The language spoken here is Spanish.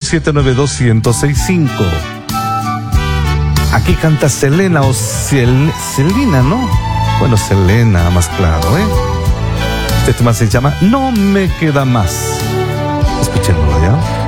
1-800-792-1065. Aquí canta Selena o Selena, ¿no? Bueno, Selena, más claro, ¿eh? Este tema se llama No me queda más. Escuchémoslo ya.